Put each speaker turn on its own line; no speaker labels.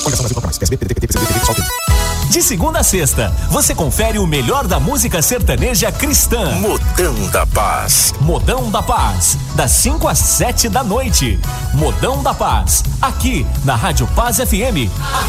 De segunda a sexta, você confere o melhor da música sertaneja cristã.
Modão da Paz.
Modão da Paz, das 5 às 7 da noite. Modão da Paz, aqui na Rádio Paz FM.